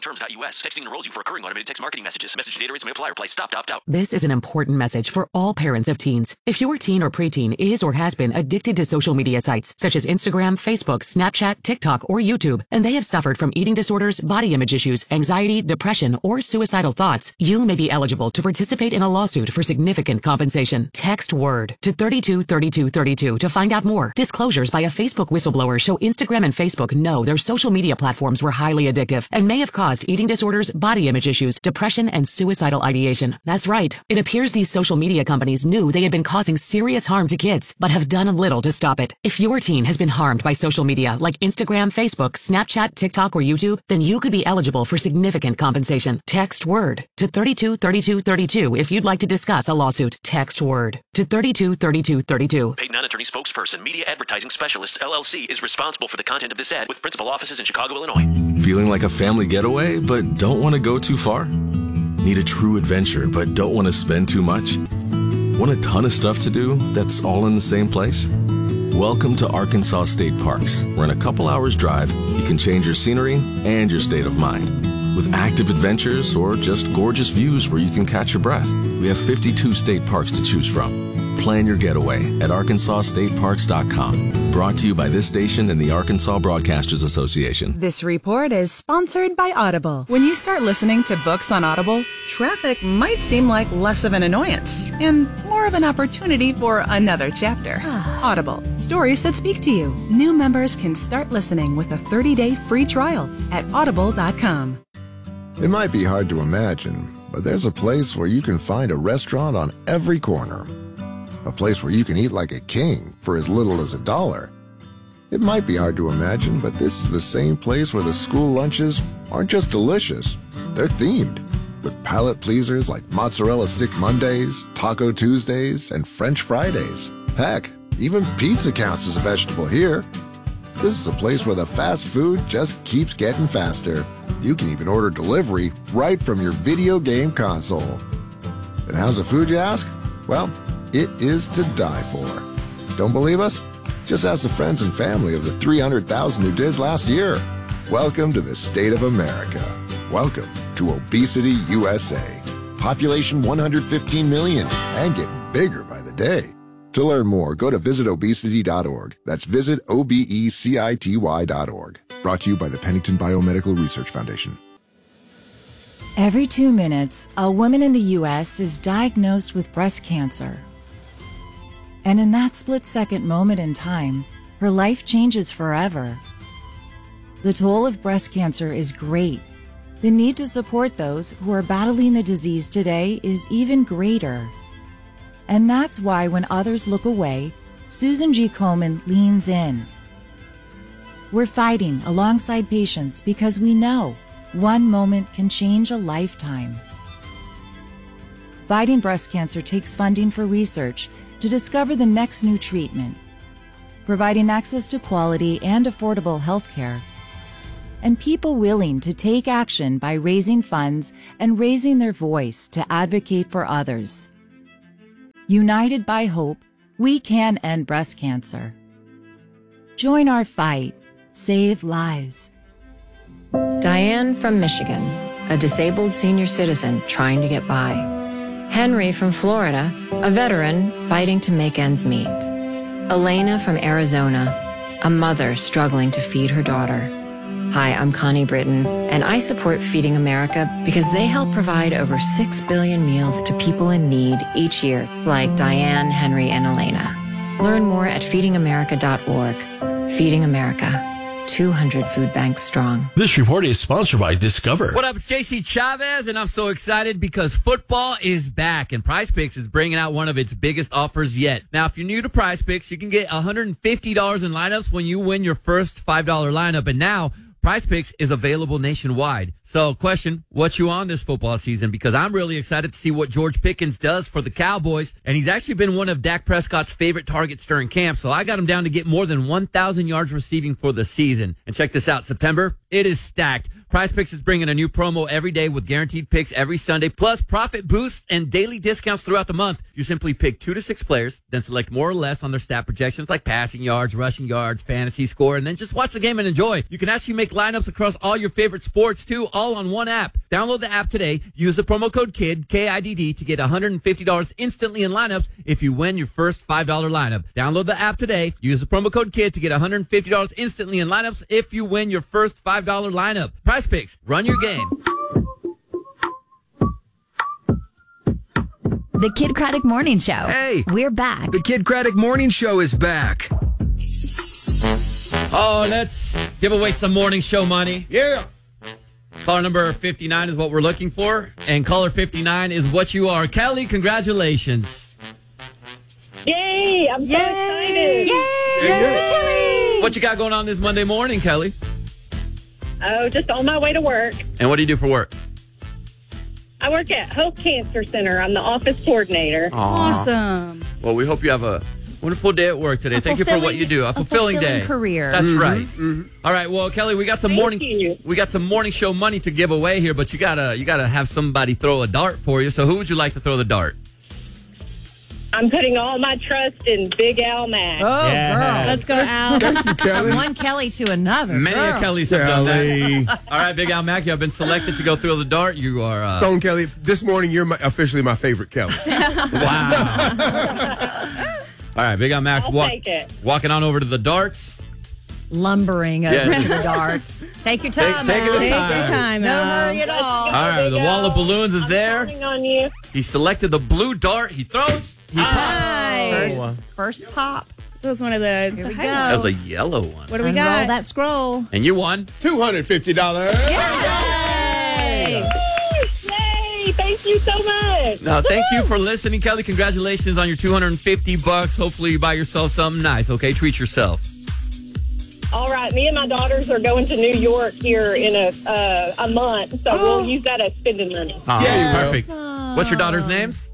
terms.us. Texting enrolls you for recurring automated text marketing messages. Message and data rates may apply. Reply stop to opt out. This is an important message for all parents of teens. If your teen or preteen is or has been addicted to social media sites such as Instagram, Facebook, Snapchat, TikTok, or YouTube, and they have suffered from eating disorders, body image issues, anxiety, depression, or suicidal thoughts, you may be eligible to participate in a lawsuit for significant compensation. Text WORD to 323232 to find out more. Disclosures by a Facebook whistleblower show Instagram and Facebook know their social media platforms were highly addictive and may have caused eating disorders, body image issues, depression, and suicidal ideation. That's right. It appears these social media companies knew they had been causing serious harm to kids, but have done little to stop it. If your teen has been harmed by social media like Instagram, Facebook, Snapchat, TikTok, or YouTube, then you could be eligible for significant compensation. Text WORD to 323232 if you'd like to discuss a lawsuit. Text WORD to 323232. Paid non-attorney spokesperson, Media Advertising Specialists, LLC, is responsible for the content of this ad with principal offices in Chicago, Illinois. Feeling like a family getaway, but don't want to go too far? Need a true adventure, but don't want to spend too much? Want a ton of stuff to do that's all in the same place? Welcome to Arkansas State Parks, where in a couple hours drive, you can change your scenery and your state of mind. With active adventures or just gorgeous views where you can catch your breath. We have 52 state parks to choose from. Plan your getaway at ArkansasStateParks.com. Brought to you by this station and the Arkansas Broadcasters Association. This report is sponsored by Audible. When you start listening to books on Audible, traffic might seem like less of an annoyance and more of an opportunity for another chapter. Audible, stories that speak to you. New members can start listening with a 30-day free trial at Audible.com. It might be hard to imagine, but there's a place where you can find a restaurant on every corner. A place where you can eat like a king for as little as $1. It might be hard to imagine, but this is the same place where the school lunches aren't just delicious, they're themed, with palate pleasers like Mozzarella Stick Mondays, Taco Tuesdays, and French Fridays. Heck, even pizza counts as a vegetable here. This is a place where the fast food just keeps getting faster. You can even order delivery right from your video game console. And how's the food, you ask? Well, it is to die for. Don't believe us? Just ask the friends and family of the 300,000 who did last year. Welcome to the state of America. Welcome to Obesity USA. Population 115 million and getting bigger by the day. To learn more, go to visitobesity.org. That's visitobecity.org. Brought to you by the Pennington Biomedical Research Foundation. Every 2 minutes, a woman in the U.S. is diagnosed with breast cancer. And in that split-second moment in time, her life changes forever. The toll of breast cancer is great. The need to support those who are battling the disease today is even greater. And that's why when others look away, Susan G. Komen leans in. We're fighting alongside patients because we know one moment can change a lifetime. Fighting breast cancer takes funding for research to discover the next new treatment, providing access to quality and affordable health care, and people willing to take action by raising funds and raising their voice to advocate for others. United by hope, we can end breast cancer. Join our fight. Save lives. Diane from Michigan, a disabled senior citizen trying to get by. Henry from Florida, a veteran fighting to make ends meet. Elena from Arizona, a mother struggling to feed her daughter. Hi, I'm Connie Britton, and I support Feeding America because they help provide over 6 billion meals to people in need each year, like Diane, Henry, and Elena. Learn more at feedingamerica.org. Feeding America. 200 food banks strong. This report is sponsored by Discover. What up, it's JC Chavez, and I'm so excited because football is back, and Prize Picks is bringing out one of its biggest offers yet. Now, if you're new to Prize Picks, you can get $150 in lineups when you win your first $5 lineup, and now Prize Picks is available nationwide. So, question, what you on this football season? Because I'm really excited to see what George Pickens does for the Cowboys. And he's actually been one of Dak Prescott's favorite targets during camp. So I got him down to get more than 1,000 yards receiving for the season. And check this out, September, it is stacked. Prize Picks is bringing a new promo every day with guaranteed picks every Sunday, plus profit boosts and daily discounts throughout the month. You simply pick 2 to 6 players, then select more or less on their stat projections like passing yards, rushing yards, fantasy score, and then just watch the game and enjoy. You can actually make lineups across all your favorite sports, too, all on one app. Download the app today. Use the promo code KIDD, K-I-D-D, to get $150 instantly in lineups if you win your first $5 lineup. Download the app today. Use the promo code KIDD to get $150 instantly in lineups if you win your first $5 lineup. Prize Picks. Run your game. The Kid Craddock Morning Show. Hey! We're back. The Kid Craddock Morning Show is back. Oh, let's give away some morning show money. Yeah. Caller number 59 is what we're looking for, and caller 59 is what you are. Kelly, congratulations. Yay! I'm so excited. Yay! What you got going on this Monday morning, Kelly? Oh, just on my way to work. And what do you do for work? I work at Hope Cancer Center. I'm the office coordinator. Awesome. Well, we hope you have a wonderful day at work today. Thank you for what you do. A fulfilling day. Career. That's right. All right. Well, Kelly, we got some morning show money to give away here, but you gotta have somebody throw a dart for you. So who would you like to throw the dart? I'm putting all my trust in Big Al Mack. Oh, girl. Let's go, Al. From one Kelly to another. Many girl. of Kellys have done that. All right, Big Al Mack, you have been selected to go throw the dart. You are... Stone Kelly, this morning you're officially my favorite Kelly. Wow. All right, Big Al Mack's take it. walking on over to the darts. Lumbering over to the darts. Take your time, Take Al. your Take your time, No Al. hurry at all. All right, the wall of balloons is there. Counting on you. He selected the blue dart. He throws. He Nice. First pop. That was one of the Here we go. That was a yellow one. What do we Unroll got? that scroll. And you won. $250. Yay! Yay! Thank you so much. Now, thank you for listening, Kelly. Congratulations on your $250. Hopefully, you buy yourself something nice. Okay, treat yourself. All right, me and my daughters are going to New York here in a month, so we'll use that as spending money. Oh, Yeah. perfect. What's your daughter's names?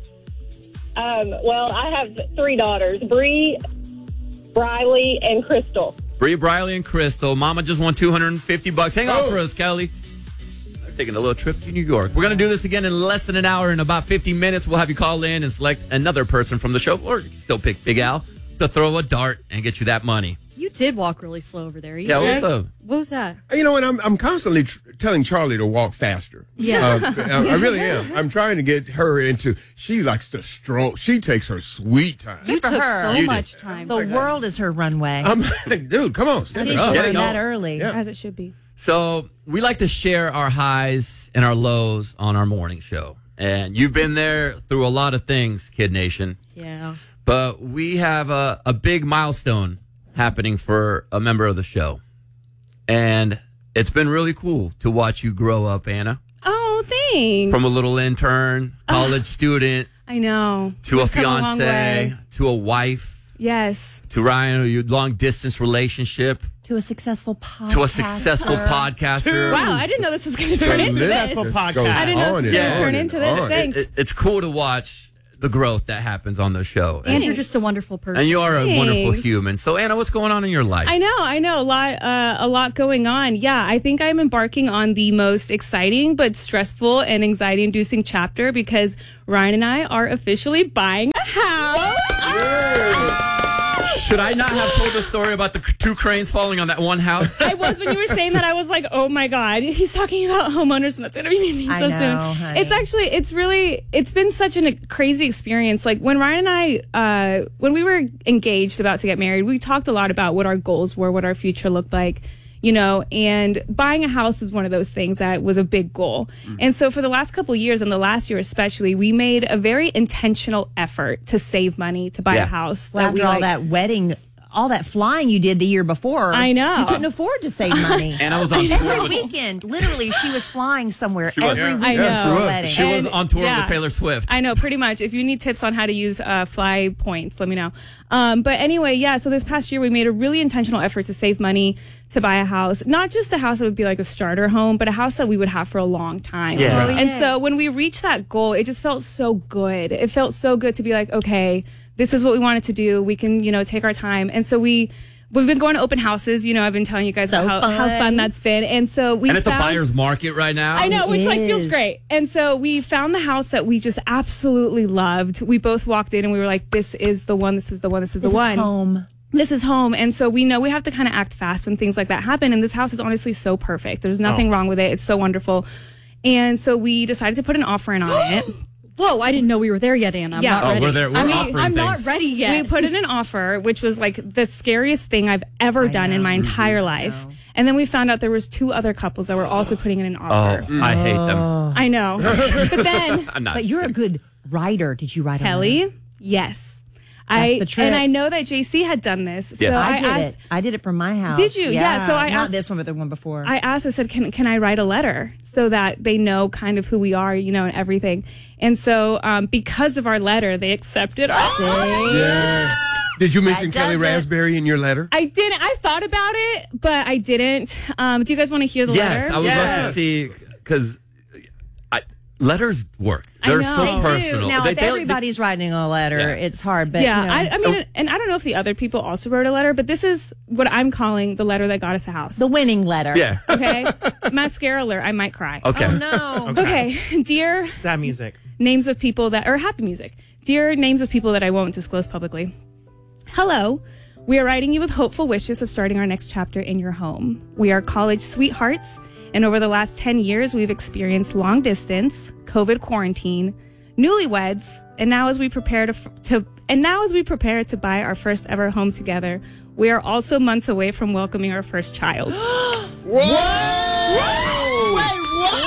Well, I have 3 daughters, Bree, Briley, and Crystal. Bree, Briley, and Crystal. Mama just won $250. Hang on for us, Kelly. They're taking a little trip to New York. We're going to do this again in less than an hour. In about 50 minutes, we'll have you call in and select another person from the show, or you can still pick Big Al to throw a dart and get you that money. You did walk really slow over there. Yeah, what's up? What was that? You know what? I'm constantly telling Charlie to walk faster. Yeah. I really am. I'm trying to get her into. She likes to stroll. She takes her sweet time. You for took her. so You much time. The world is her runway. I'm like, dude, come on, step She's it up. Yeah, learned no. that early. Yeah. As it should be. So we like to share our highs and our lows on our morning show. And you've been there through a lot of things, Kid Nation. Yeah. But we have a big milestone happening for a member of the show. And it's been really cool to watch you grow up, Anna. Oh, thanks. From a little intern, college student, I know. to a We've come a long fiance, way. to a wife, Yes. to Ryan, your long distance relationship, To a successful podcaster. to a successful podcaster. Wow, I didn't know this was going to turn into this. I didn't know this was going to turn into this. Thanks. It's cool to watch the growth that happens on the show. And you're just a wonderful person. And you are a wonderful Thanks. human. So, Anna, what's going on in your life? I know. A lot going on. Yeah, I think I'm embarking on the most exciting but stressful and anxiety-inducing chapter because Ryan and I are officially buying a house. Should I not have told the story about the 2 cranes falling on that one house? I was, when you were saying that, I was like, oh my God, he's talking about homeowners and that's going to be me I so know, soon. honey. It's been such a crazy experience. Like when Ryan and I, when we were engaged about to get married, we talked a lot about what our goals were, what our future looked like. You know, and buying a house is one of those things that was a big goal. And so for the last couple of years, and the last year especially, we made a very intentional effort to save money to buy a house. Well, after all that wedding, all that flying you did the year before. I know. You couldn't afford to save money. And I was on every tour. weekend. Literally, she was flying somewhere She was. every Yeah. weekend I know. for a wedding. She was And- on tour yeah. with Taylor Swift. I know, pretty much. If you need tips on how to use fly points, let me know. But anyway, yeah, so this past year we made a really intentional effort to save money to buy a house. Not just a house that would be like a starter home, but a house that we would have for a long time. Yeah. Oh, And yeah. so when we reached that goal, it just felt so good. It felt so good to be like, okay, this is what we wanted to do. We can, take our time. And so we've been going to open houses. I've been telling you guys about how fun that's been. And so we and it's found, a buyer's market right now. I know, which feels great. And so we found the house that we just absolutely loved. We both walked in and we were like, this is the one, this is the one, this is the one. Home. this is home. And so we know we have to kind of act fast when things like that happen. And this house is honestly so perfect. There's nothing wrong with it. It's so wonderful. And so we decided to put an offer in on it. Whoa, I didn't know we were there yet, Anna. I'm not ready. We're there. I'm not ready yet. We put in an offer, which was like the scariest thing I've ever done in my entire life. And then we found out there was 2 other couples that were also putting in an offer. Oh, I hate them. I know. But then... But you're a good writer. Did you write Kelly? Yes. That's the trick. And I know that JC had done this. Yes. So I did it from my house. Did you? Yeah. So I not asked this one, but the one before. I asked. I said, "Can I write a letter so that they know kind of who we are, and everything?" And so because of our letter, they accepted our. Yeah. Did you mention Kelly Raspberry in your letter? I didn't. I thought about it, but I didn't. Do you guys want to hear the letter? Yes, I would love to see because letters work. They're so personal. Now, if everybody's writing a letter, it's hard. But I mean, and I don't know if the other people also wrote a letter, but this is what I'm calling the letter that got us a house. The winning letter. Yeah. Okay. Mascara alert. I might cry. Okay. Oh no. Okay. Dear sad music. Names of people or happy music. Dear names of people that I won't disclose publicly. Hello. We are writing you with hopeful wishes of starting our next chapter in your home. We are college sweethearts, and over the last 10 years, we've experienced long distance, COVID quarantine, newlyweds, and now as we prepare to buy our first ever home together, we are also months away from welcoming our first child. Whoa! Whoa! Wait,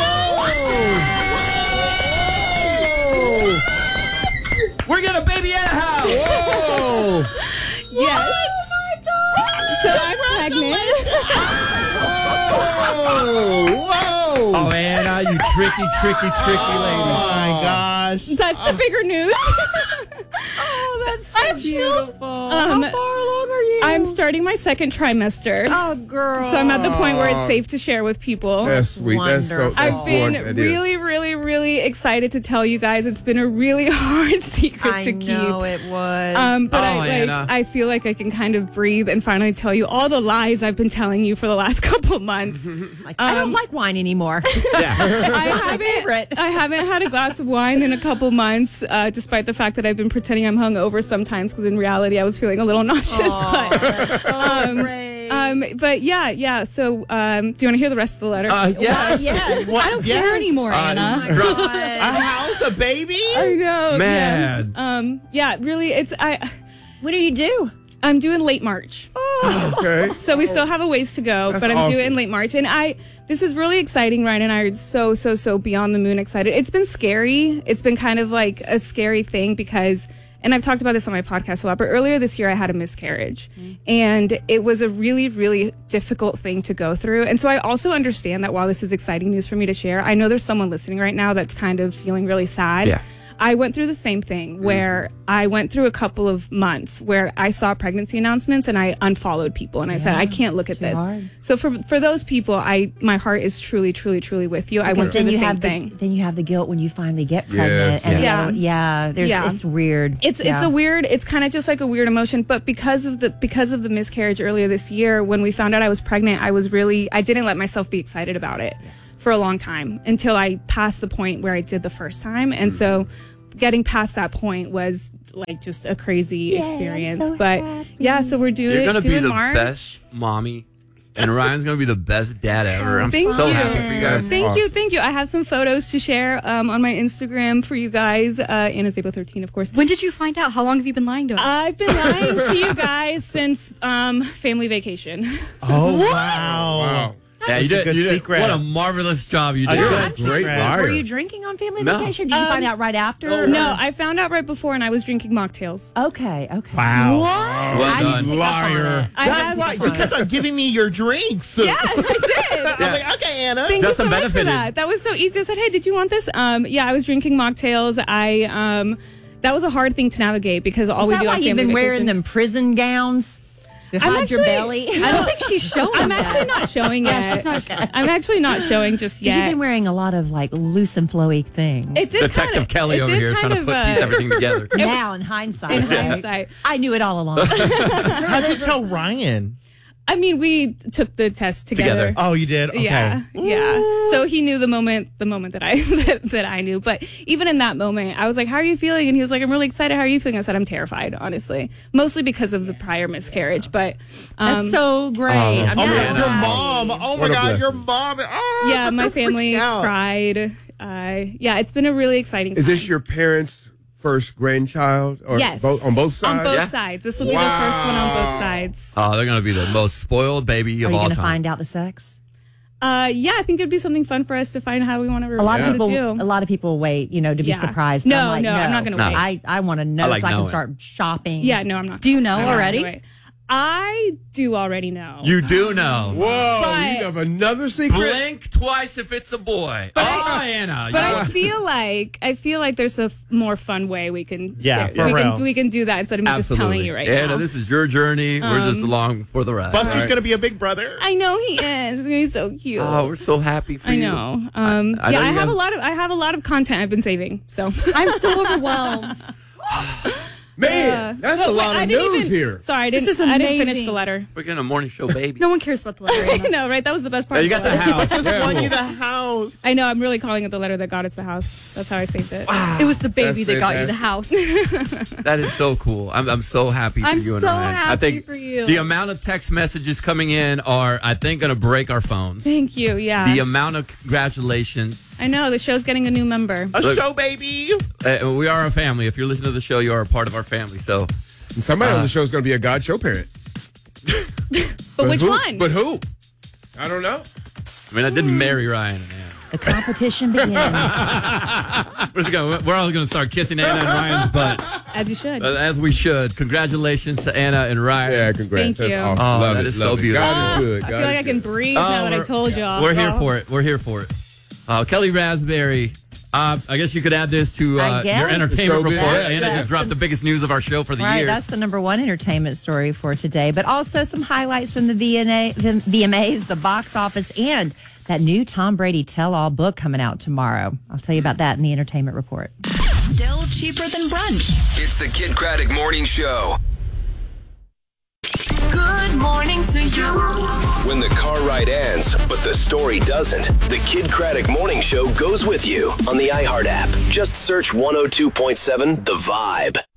whoa! We're getting a baby at a house. Whoa! Yes. Oh my God! So I'm pregnant. Whoa! Oh, Anna, you tricky lady. Oh my gosh. That's the bigger news. Oh, that's so beautiful. How far along are you? I'm starting my second trimester. Oh, girl. So I'm at the point where it's safe to share with people. That's sweet. Wonderful. I've been really, really, really excited to tell you guys. It's been a really hard secret to keep. I know it was. But Anna. I feel like I can kind of breathe and finally tell you all the lies I've been telling you for the last couple of months. I don't like wine anymore. I haven't had a glass of wine in a couple months, despite the fact that I've been pretending I'm hungover sometimes, because in reality I was feeling a little nauseous. But yeah. So, do you want to hear the rest of the letter? Yes. Yes. I don't care anymore, Anna. A house, a baby? I know, Man. Yeah, really. What do you do? I'm doing late March. Okay. So we still have a ways to go, That's but I'm awesome. due in late March. And this is really exciting. Ryan and I are so beyond the moon excited. It's been scary. It's been kind of like a scary thing because, and I've talked about this on my podcast a lot, but earlier this year I had a miscarriage. And it was a really, really difficult thing to go through. And so I also understand that while this is exciting news for me to share, I know there's someone listening right now that's kind of feeling really sad. Yeah. I went through the same thing where I went through a couple of months where I saw pregnancy announcements and I unfollowed people and I said, I can't look at this. hard. So for those people, my heart is truly, truly, truly with you. I went through the same thing. Then you have the guilt when you finally get pregnant. Yes. And it's weird. It's kind of just like a weird emotion. But because of the miscarriage earlier this year, when we found out I was pregnant, I didn't let myself be excited about it for a long time until I passed the point where I did the first time. And so getting past that point was like just a crazy experience. So we're doing You're it. gonna be the March. best mommy, and Ryan's gonna be the best dad ever. I'm Thank so you. happy for you guys. Thank you. I have some photos to share on my Instagram for you guys. Anna's Able 13, of course. When did you find out? How long have you been lying to us? I've been lying to you guys since family vacation. Oh, wow. Yeah, you did. Secret. What a marvelous job you did. You're a great liar. Were you drinking on family No. vacation? Did you find out right after? No, I found out right before, and I was drinking mocktails. Okay. Wow. Well done. Liar. That's why you kept on giving me your drinks. Yeah, I did. I was like, okay, Anna. Thank you Justin so much for benefited. that. That was so easy. I said, hey, did you want this? I was drinking mocktails. That was a hard thing to navigate because all we do on family you've been vacation. wearing them prison gowns to hide your belly? I don't think she's showing I'm that. actually not showing yet. Yeah, she's not showing. I'm actually not showing just You've yet. been wearing a lot of like loose and flowy things. It did Detective Kelly over here is trying to piece everything together. Now, in hindsight. In right? hindsight. I knew it all along. How'd you tell Ryan? I mean, we took the test together. Oh, you did? Okay. Yeah. So he knew the moment that I that I knew. But even in that moment, I was like, "How are you feeling?" And he was like, "I'm really excited. How are you feeling?" I said, "I'm terrified, honestly, mostly because of the prior miscarriage." But that's so great. Your mom. Oh my God, your mom. Oh, yeah, my family cried. It's been a really exciting. Is this your parents' first grandchild? Or yes. On both sides? On both sides. This will be the first one on both sides. Oh, they're going to be the most spoiled baby of all time. Are you going to find out the sex? I think it'd be something fun for us to find how we want to. A lot of people wait, to be surprised. No, I'm not going to wait. I want to know so I can start shopping. Yeah, no, I'm not. Do you know already? I do already know. You do know. Whoa, you have another secret? Blink twice if it's a boy. Anna. But I feel like there's a more fun way we can we can do that instead of me just telling you right now. Anna, this is your journey. We're just along for the ride. Buster's going to be a big brother. I know he is. He's going to be so cute. Oh, we're so happy for you. I know. I have a lot of content I've been saving. So I'm so overwhelmed. Man, that's a lot of news here. Sorry, I didn't finish the letter. We're getting a morning show, baby. No one cares about the letter. I know, right? That was the best part. You got the house. Just won you the house. I know. I'm really calling it the letter that got us the house. That's how I saved it. Wow. It was the baby that got you the house. That is so cool. I'm so happy for you and Ryan. happy I think for you. The amount of text messages coming in are, I think, going to break our phones. Thank you. Yeah. The amount of congratulations. I know. The show's getting a new member. A show, baby. We are a family. If you're listening to the show, you are a part of our family. So somebody on the show is going to be a God show parent. But which one? But who? I don't know. I mean, I didn't marry Ryan and Anna. The competition begins. We're all going to start kissing Anna and Ryan's butts. As you should. As we should. Congratulations to Anna and Ryan. Yeah, congrats. Thank you. That's awesome. Oh, that is so beautiful. God is good. I feel like I can breathe now that I told y'all. We're here for it. We're here for it. Kelly Raspberry. I guess you could add this to your entertainment report. Anna just dropped the biggest news of our show for the year. That's the number one entertainment story for today. But also some highlights from the VMAs, the box office, and that new Tom Brady tell-all book coming out tomorrow. I'll tell you about that in the entertainment report. Still cheaper than brunch. It's the Kid Craddock Morning Show. Good morning to you. When the car ride ends, but the story doesn't, the Kid Craddock Morning Show goes with you on the iHeart app. Just search 102.7 The Vibe.